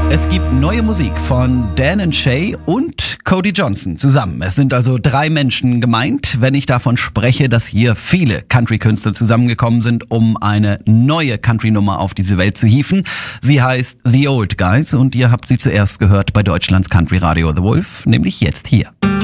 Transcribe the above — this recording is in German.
Es gibt neue Musik von Dan & Shay und Cody Johnson zusammen. Es sind also 3 Menschen gemeint, wenn ich davon spreche, dass hier viele Country-Künstler zusammengekommen sind, um eine neue Country-Nummer auf diese Welt zu hieven. Sie heißt The Old Guys und ihr habt sie zuerst gehört bei Deutschlands Country Radio The Wolf, nämlich jetzt hier.